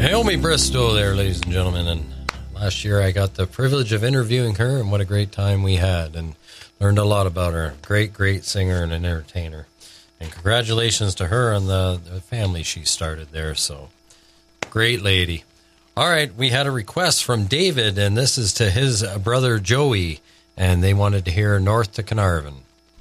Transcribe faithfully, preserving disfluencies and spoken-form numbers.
Naomi Bristow there, ladies and gentlemen. And last year I got the privilege of interviewing her, and what a great time we had, and learned a lot about her. Great, great singer and an entertainer. And congratulations to her on the, the family she started there. So, great lady. All right, we had a request from David, and this is to his brother Joey, and they wanted to hear North to Carnarvon.